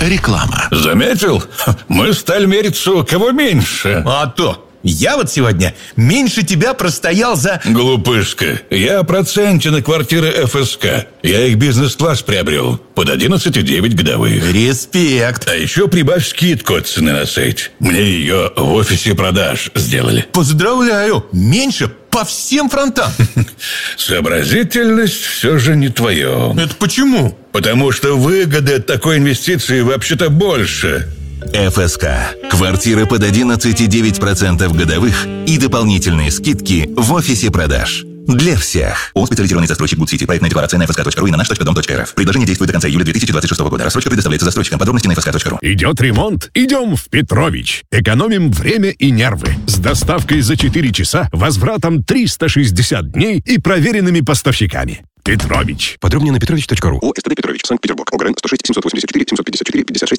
Реклама. Заметил? Мы стали мериться, у кого меньше. А то! Я вот сегодня меньше тебя простоял за... Глупышка, я о проценте на квартиры ФСК. Я их бизнес-класс приобрел под 11,9 годовых. Респект. А еще прибавь скидку от цены на сайте. Мне ее в офисе продаж сделали. Поздравляю. Меньше по всем фронтам. Сообразительность все же не твое. Это почему? Потому что выгоды от такой инвестиции вообще-то больше. ФСК. Квартиры под 11,9% годовых и дополнительные скидки в офисе продаж. Для всех. ООО «Специализированный застройщик Good City». Проектная декларация на fsk.ru и на nаш.dom.rf. Предложение действует до конца июля 2026 года. Рассрочка предоставляется застройщикам. Подробности на fsk.ru. Идет ремонт? Идем в Петрович. Экономим время и нервы. С доставкой за 4 часа, возвратом 360 дней и проверенными поставщиками. Петрович. Подробнее на petrovich.ru. ООО «СТД Петрович», Санкт-Петербург. ОГРН 106 784 754 56